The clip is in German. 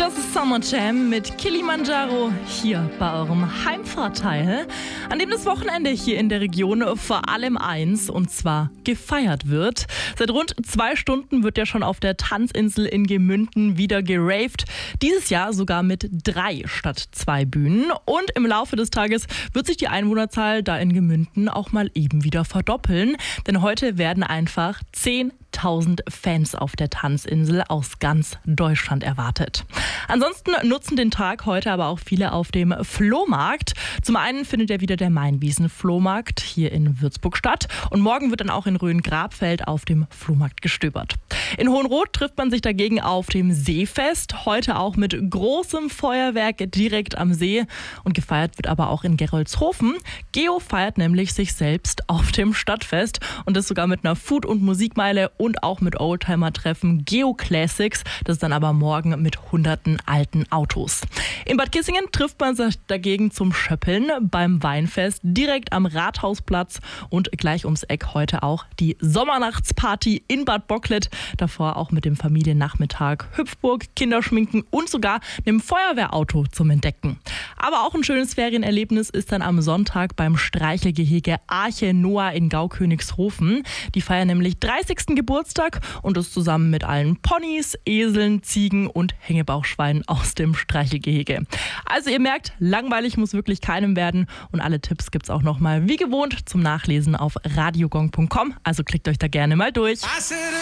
Das ist Summer Jam mit Kilimanjaro hier bei eurem Heimvorteil, an dem das Wochenende hier in der Region vor allem eins, und zwar gefeiert wird. Seit rund 2 Stunden wird ja schon auf der Tanzinsel in Gemünden wieder geraved. Dieses Jahr sogar mit 3 statt 2 Bühnen. Und im Laufe des Tages wird sich die Einwohnerzahl da in Gemünden auch mal eben wieder verdoppeln. Denn heute werden einfach 10.000 Fans auf der Tanzinsel aus ganz Deutschland erwartet. Ansonsten nutzen den Tag heute aber auch viele auf dem Flohmarkt. Zum einen findet ja wieder der Mainwiesen-Flohmarkt hier in Würzburg statt. Und morgen wird dann auch in Rhön-Grabfeld auf dem Flohmarkt gestöbert. In Hohenroth trifft man sich dagegen auf dem Seefest. Heute auch mit großem Feuerwerk direkt am See. Und gefeiert wird aber auch in Gerolzhofen. Geo feiert nämlich sich selbst auf dem Stadtfest. Und das sogar mit einer Food- und Musikmeile und auch mit Oldtimer-Treffen Geo Classics. Das ist dann aber morgen mit hunderten alten Autos. In Bad Kissingen trifft man sich dagegen zum Schöppeln beim Weinfest direkt am Rathausplatz und gleich ums Eck heute auch die Sommernachtsparty in Bad Bocklet. Davor auch mit dem Familiennachmittag, Hüpfburg, Kinderschminken und sogar einem Feuerwehrauto zum Entdecken. Aber auch ein schönes Ferienerlebnis ist dann am Sonntag beim Streichelgehege Arche Noah in Gaukönigshofen. Die feiern nämlich 30. Geburtstag und das zusammen mit allen Ponys, Eseln, Ziegen und Hängebauchschweinen aus dem Streichelgehege. Also ihr merkt, langweilig muss wirklich keinem werden und alle Tipps gibt's auch nochmal wie gewohnt zum Nachlesen auf radiogong.com. Also klickt euch da gerne mal durch.